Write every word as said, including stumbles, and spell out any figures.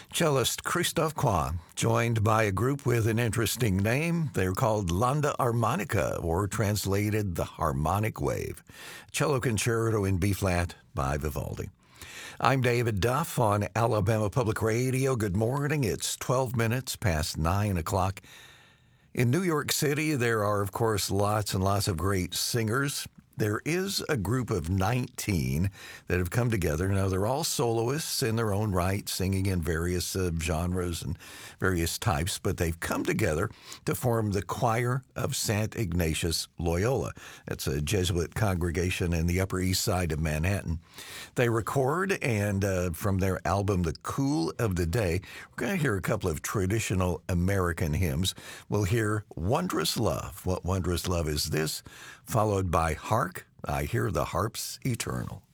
Cellist Christophe Kwan, joined by a group with an interesting name. They're called L'Onda Armonica, or translated the Harmonic Wave. Cello Concerto in B-flat by Vivaldi. I'm David Duff on Alabama Public Radio. Good morning. It's twelve minutes past nine o'clock. In New York City, there are, of course, lots and lots of great singers. There is a group of nineteen that have come together. Now, they're all soloists in their own right, singing in various uh, genres and various types, but they've come together to form the Choir of Saint Ignatius Loyola. That's a Jesuit congregation in the Upper East Side of Manhattan. They record, and uh, from their album, The Cool of the Day, we're going to hear a couple of traditional American hymns. We'll hear Wondrous Love. What wondrous love is this? Followed by Hark, I Hear the Harps Eternal.